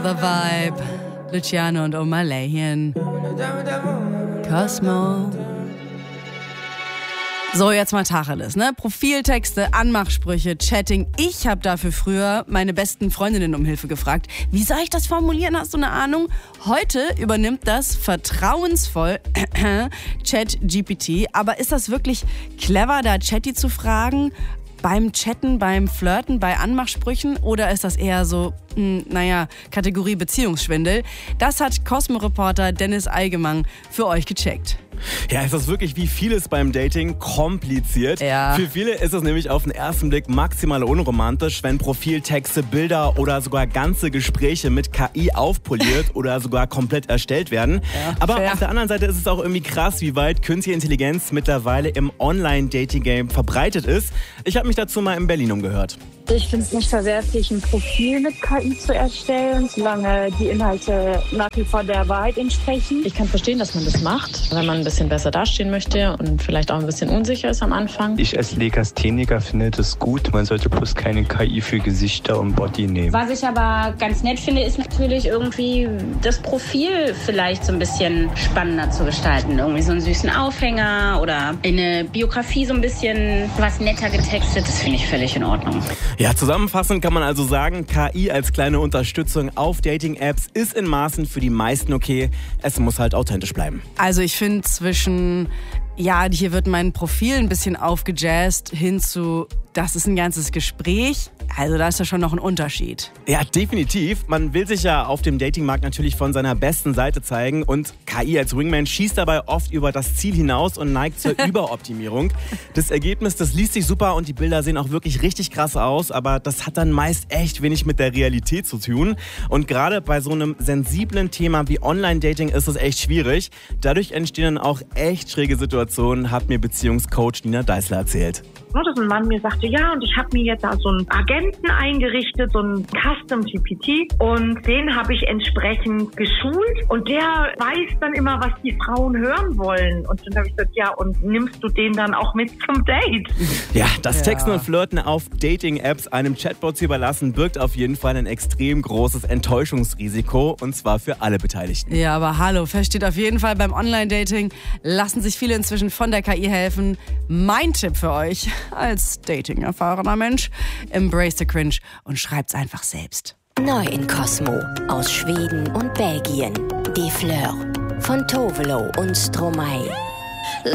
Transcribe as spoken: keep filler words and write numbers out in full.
The Vibe, Luciano und Omar Leyen. Cosmo. So, jetzt mal Tacheles, ne? Profiltexte, Anmachsprüche, Chatting. Ich habe dafür früher meine besten Freundinnen um Hilfe gefragt. Wie soll ich das formulieren? Hast du eine Ahnung? Heute übernimmt das vertrauensvoll ChatGPT. Aber ist das wirklich clever, da Chatty zu fragen? Beim Chatten, beim Flirten, bei Anmachsprüchen? Oder ist das eher so, mh, naja, Kategorie Beziehungsschwindel? Das hat Cosmo-Reporter Dennis Eigemang für euch gecheckt. Ja, ist das wirklich wie vieles beim Dating kompliziert. Ja. Für viele ist es nämlich auf den ersten Blick maximal unromantisch, wenn Profiltexte, Bilder oder sogar ganze Gespräche mit K I aufpoliert oder sogar komplett erstellt werden. Ja, Aber fair. auf der anderen Seite ist es auch irgendwie krass, wie weit künstliche Intelligenz mittlerweile im Online-Dating-Game verbreitet ist. Ich habe mich dazu mal in Berlin umgehört. Ich finde es nicht verwerflich, ein Profil mit K I zu erstellen, solange die Inhalte nach wie vor der Wahrheit entsprechen. Ich kann verstehen, dass man das macht, wenn man ein bisschen besser dastehen möchte und vielleicht auch ein bisschen unsicher ist am Anfang. Ich als Legastheniker finde das gut. Man sollte bloß keine K I für Gesichter und Body nehmen. Was ich aber ganz nett finde, ist natürlich irgendwie das Profil vielleicht so ein bisschen spannender zu gestalten. Irgendwie so einen süßen Aufhänger oder eine Biografie so ein bisschen was netter getextet. Das finde ich völlig in Ordnung. Ja, zusammenfassend kann man also sagen, K I als kleine Unterstützung auf Dating-Apps ist in Maßen für die meisten okay. Es muss halt authentisch bleiben. Also ich finde zwischen, ja, hier wird mein Profil ein bisschen aufgejazzt, hin zu, das ist ein ganzes Gespräch. Also da ist ja schon noch ein Unterschied. Ja, definitiv. Man will sich ja auf dem Datingmarkt natürlich von seiner besten Seite zeigen und K I als Wingman schießt dabei oft über das Ziel hinaus und neigt zur Überoptimierung. Das Ergebnis, das liest sich super und die Bilder sehen auch wirklich richtig krass aus, aber das hat dann meist echt wenig mit der Realität zu tun. Und gerade bei so einem sensiblen Thema wie Online-Dating ist es echt schwierig. Dadurch entstehen dann auch echt schräge Situationen, hat mir Beziehungscoach Nina Deißler erzählt. Dass ein Mann mir sagte, ja, und ich habe mir jetzt da so einen Agenten eingerichtet, so einen Custom G P T, und den habe ich entsprechend geschult und der weiß dann immer, was die Frauen hören wollen. Und dann habe ich gesagt, ja, und nimmst du den dann auch mit zum Date? Ja, das Ja. Texten und Flirten auf Dating-Apps einem Chatbot zu überlassen, birgt auf jeden Fall ein extrem großes Enttäuschungsrisiko, und zwar für alle Beteiligten. Ja, aber hallo, fest steht auf jeden Fall, beim Online-Dating lassen sich viele inzwischen von der K I helfen. Mein Tipp für euch als Dating-erfahrener Mensch: embrace the cringe und schreibt's einfach selbst. Neu in Cosmo aus Schweden und Belgien. Die Fleur von Tovelo und Stromae.